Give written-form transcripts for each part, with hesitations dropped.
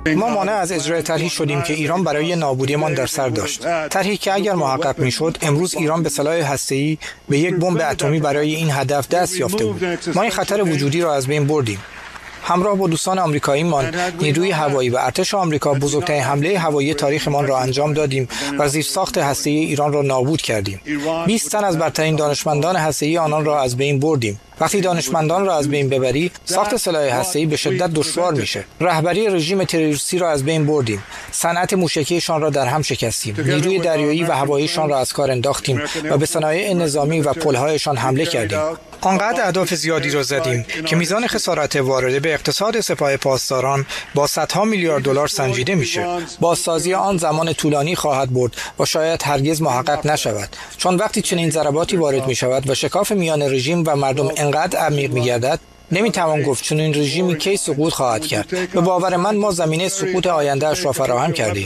ما مانع از اجرای طرحی شدیم که ایران برای نابودیمان در سر داشت. طرحی که اگر محقق میشد، امروز ایران به سلاح هسته‌ای به یک بمب اتمی برای این هدف دست یافته بود. ما این خطر وجودی را از بین بردیم. همراه با دوستان آمریکاییمان، نیروی هوایی و ارتش آمریکا بزرگترین حمله هوایی تاریخمان را انجام دادیم و زیرساخت هسته‌ای ایران را نابود کردیم. 20 تن از برترین دانشمندان هسته‌ای آنان را از بین بردیم. وقتی دانشمندان را از بین ببری، ساخت سلاح هسته‌ای به شدت دشوار میشه. رهبری رژیم تروریستی را از بین بردیم. صنعت موشکیشان را در هم شکستیم. نیروی دریایی و هواییشان را از کار انداختیم و به صنایع نظامی و پل‌هایشان حمله کردیم. آنقدر اهداف زیادی را زدیم که میزان خسارت وارده به اقتصاد سپاه پاسداران با صدها میلیارد دلار سنجیده میشه. بازسازی آن زمان طولانی خواهد برد و شاید هرگز محقق نشود، چون وقتی چنین ضرباتی وارد می شود و شکاف میان رژیم و مردم انقدر عمیق می گردد، نمیتوان گفت چنین رژیمی کی سقوط خواهد کرد. به باور من ما زمینه سقوط آینده اش را فراهم کردیم.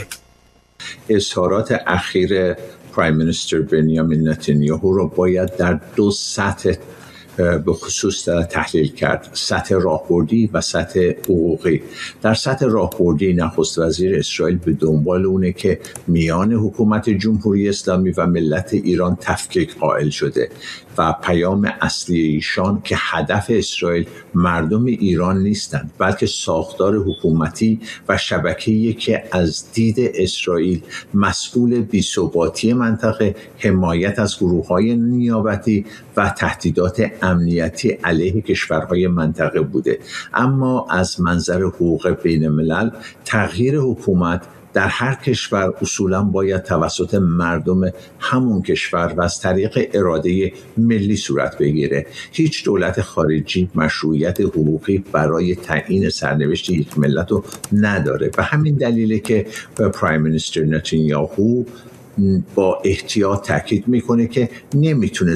اظهارات اخیر پرایم مینیستر بنیامین نتانیاهو را باید در دو سطح به خصوص تحلیل کرد: سطح راهبردی و سطح حقوقی. در سطح راهبردی نخست وزیر اسرائیل به دنبال اونه که میان حکومت جمهوری اسلامی و ملت ایران تفکیک قائل شده و پیام اصلی ایشان که هدف اسرائیل مردم ایران نیستند، بلکه ساختار حکومتی و شبکه‌ای که از دید اسرائیل مسئول بی‌ثباتی منطقه، حمایت از گروه‌های نیابتی و تهدیدات امنیتی علیه کشورهای منطقه بوده. اما از منظر حقوق بین الملل، تغییر حکومت در هر کشور اصولاً باید توسط مردم همون کشور و از طریق اراده ملی صورت بگیره. هیچ دولت خارجی مشروعیت حقوقی برای تعیین سرنوشت یک ملت رو نداره. به همین دلیله که پرایم مینیستر نتانیاهو با احتیاط تاکید میکنه که نمیتونه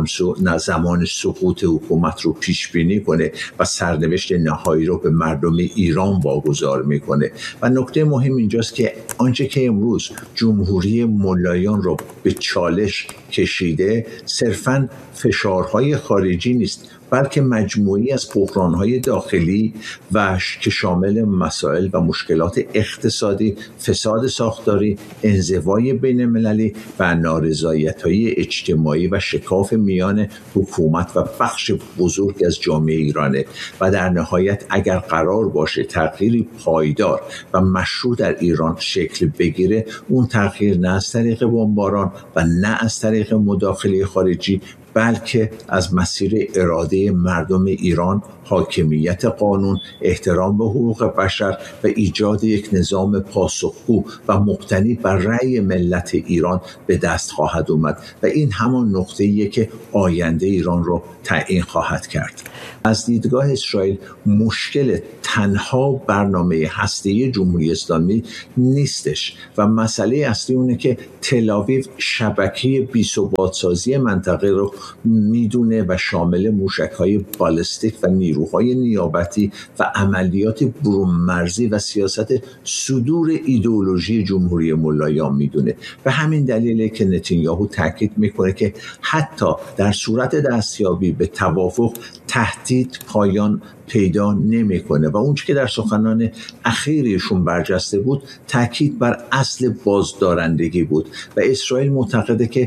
زمان سقوط حکومت رو پیش بینی کنه و سرنوشت نهایی رو به مردم ایران واگذار میکنه. و نکته مهم اینجاست که آنچه که امروز جمهوری ملایان رو به چالش کشیده صرفاً فشارهای خارجی نیست، بلکه مجموعی از بحران‌های داخلی و که شامل مسائل و مشکلات اقتصادی، فساد ساختاری، انزوای بین‌المللی و نارضایت‌های اجتماعی و شکاف میان حکومت و بخش بزرگ از جامعه ایرانه. و در نهایت اگر قرار باشه تغییری پایدار و مشروع در ایران شکل بگیره، اون تغییر نه از طریق بمباران و نه از طریق مداخله خارجی، بلکه از مسیر اراده مردم ایران، حاکمیت قانون، احترام به حقوق بشر و ایجاد یک نظام پاسخگو و مبتنی بر رأی ملت ایران به دست خواهد اومد و این همان نقطه‌ایه که آینده ایران رو تعیین خواهد کرد. از دیدگاه اسرائیل مشکل تنها برنامه هسته‌ای جمهوری اسلامی نیستش و مسئله اصلی اونه که تل‌آویو شبکه بی‌ثبات‌سازی منطقه رو میدونه و شامل موشک‌های بالستیک و نیروهای نیابتی و عملیات برون‌مرزی و سیاست صدور ایدئولوژی جمهوری ملایان میدونه. به همین دلیله که نتانیاهو تاکید میکنه که حتی در صورت دستیابی به توافق تهدید پایان پیدا نمیکنه و اون چیزی که در سخنان اخیرشون برجسته بود تاکید بر اصل بازدارندگی بود و اسرائیل معتقده که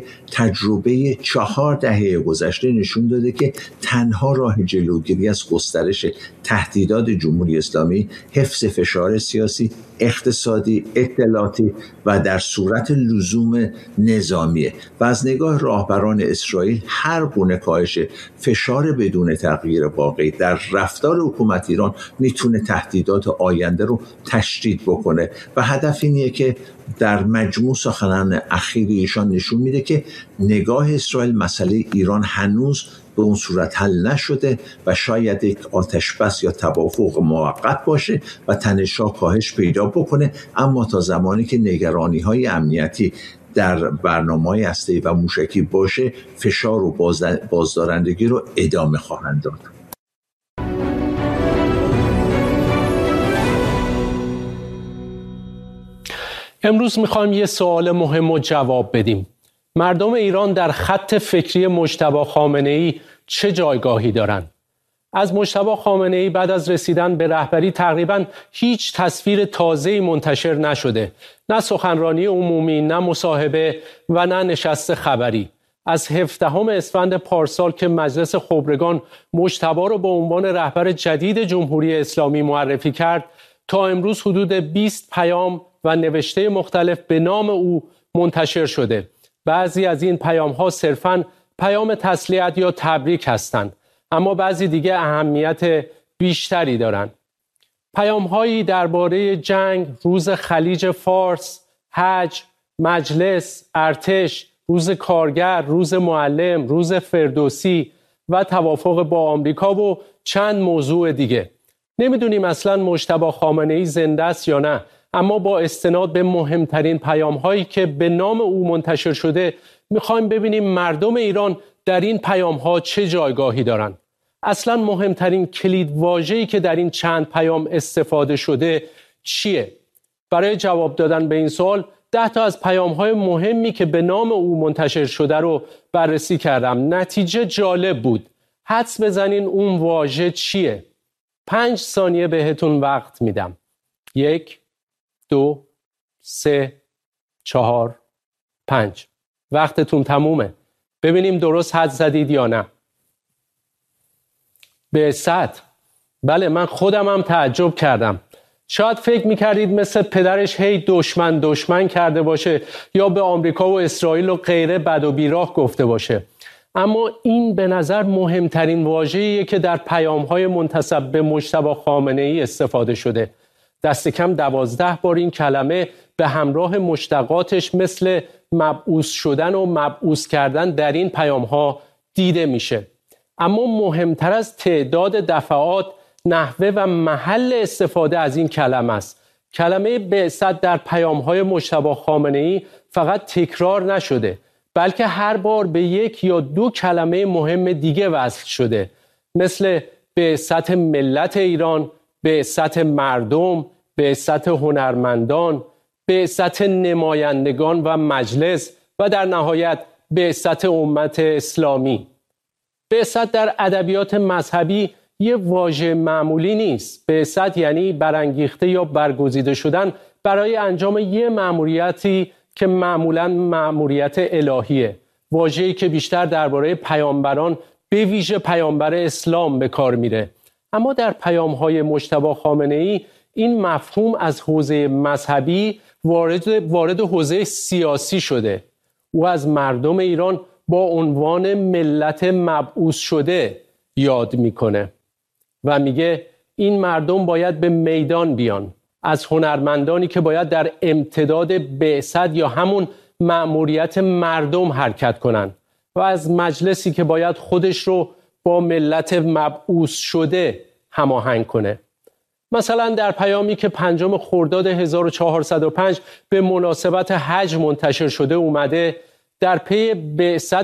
تجربه 4 دهه گذشته نشون داده که تنها راه جلوگیری از گسترش تهدیدات جمهوری اسلامی حفظ فشار سیاسی، اقتصادی، اطلاعاتی و در صورت لزوم نظامیه و از نگاه راهبران اسرائیل هر گونه کاهش فشار بدون تغییر واقعی در رفتار حکومت ایران میتونه تهدیدات آینده رو تشدید بکنه و هدف اینیه که در مجموع سخنان اخیر ایشان نشون میده که نگاه اسرائیل مسئله ایران هنوز به اون صورت حل نشده و شاید یک آتشبس یا توافق موقت باشه و تنش‌ها کاهش پیدا بکنه، اما تا زمانی که نگرانی‌های امنیتی در برنامه‌های هسته‌ای و موشکی باشه، فشار و بازدارندگی رو ادامه خواهند داد. امروز میخوایم یه سوال مهم رو جواب بدیم. مردم ایران در خط فکری مجتبی خامنه‌ای چه جایگاهی دارن؟ از مجتبی خامنه‌ای بعد از رسیدن به رهبری تقریباً هیچ تصویر تازه‌ای منتشر نشده. نه سخنرانی عمومی، نه مصاحبه و نه نشست خبری. از 17 اسفند پارسال که مجلس خبرگان مجتبی را به عنوان رهبر جدید جمهوری اسلامی معرفی کرد تا امروز حدود 20 پیام و نوشته مختلف به نام او منتشر شده. بعضی از این پیام‌ها صرفاً پیام تسلیت یا تبریک هستند، اما بعضی دیگه اهمیت بیشتری دارند. پیام‌هایی درباره جنگ، روز خلیج فارس، حج، مجلس، ارتش، روز کارگر، روز معلم، روز فردوسی و توافق با آمریکا و چند موضوع دیگه. نمیدونیم اصلاً مجتبی خامنه‌ای زنده است یا نه، اما با استناد به مهمترین پیام‌هایی که به نام او منتشر شده می‌خوایم ببینیم مردم ایران در این پیام‌ها چه جایگاهی دارند. اصلاً مهمترین کلیدواژه‌ای که در این چند پیام استفاده شده چیه؟ برای جواب دادن به این سوال 10 تا از پیام‌های مهمی که به نام او منتشر شده رو بررسی کردم. نتیجه جالب بود. حدس بزنین اون واژه چیه؟ 5 ثانیه بهتون وقت میدم. 1 2 3 4 5. وقتتون تمومه. ببینیم درست حد زدید یا نه. بعثت. بله، من خودم هم تعجب کردم. شاید فکر میکردید مثل پدرش هی دشمن کرده باشه یا به آمریکا و اسرائیل و غیره بد و بیراه گفته باشه. اما این به نظر مهمترین واژه‌ایه که در پیام‌های منتسب به مجتبی خامنه‌ای استفاده شده. دست کم 12 بار این کلمه به همراه مشتقاتش مثل مبعوث شدن و مبعوث کردن در این پیام‌ها دیده میشه. اما مهمتر از تعداد دفعات، نحوه و محل استفاده از این کلمه است. کلمه بعثت در پیام‌های مجتبی خامنه‌ای فقط تکرار نشده، بلکه هر بار به 1 یا 2 کلمه مهم دیگه وصل شده، مثل بعثت ملت ایران، بعثت مردم، بعثت هنرمندان، بعثت نمایندگان و مجلس و در نهایت بعثت امت اسلامی. بعثت در ادبیات مذهبی یه واژه معمولی نیست. بعثت یعنی برانگیخته یا برگزیده شدن برای انجام یه مأموریتی که معمولاً مأموریت الهیه. واژه‌ای که بیشتر درباره پیامبران، به ویژه پیامبر اسلام به کار میره. اما در پیام‌های مجتبی خامنه‌ای این مفهوم از حوزه مذهبی وارد حوزه سیاسی شده. او از مردم ایران با عنوان ملت مبعوث شده یاد میکنه و میگه این مردم باید به میدان بیان، از هنرمندانی که باید در امتداد بعثت یا همون مأموریت مردم حرکت کنن و از مجلسی که باید خودش رو با ملت مبعوث شده هماهنگ کنه. مثلا در پیامی که 5 خرداد 1405 به مناسبت حج منتشر شده اومده، در پی بعثت